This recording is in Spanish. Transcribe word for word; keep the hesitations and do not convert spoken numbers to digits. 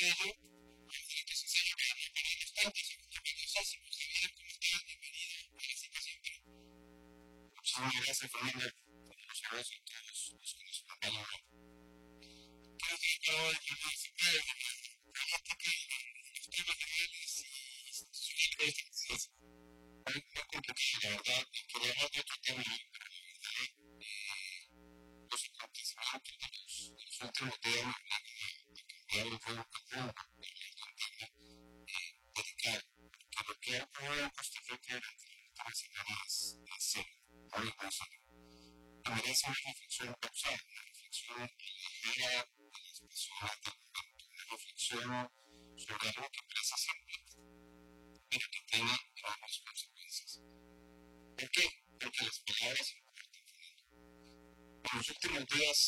ello, Felipe Cesaro para mí para los tantos y cariñosísimos de vida como tal, bienvenido a la situación, pero muchísimas gracias, Fernanda, por los saludos y todos los que nos acompañan. Creo que acabo de participar de la práctica de los temas legales y institucionales muy, muy complicado, la verdad, y quería hablar de otro tema, pero me gustaría los acontecimientos de los, de los últimos días, la cambiar el juego común, delicado, porque lo que ha ocurrido en Costa Rica durante las últimas semanas es serio, muy grosero, y merece una reflexión pausada, una reflexión ligera de las personas del momento, una reflexión sobre algo que parece simple, pero que tiene enormes consecuencias. ¿Por qué? Porque las palabras importan. En los últimos días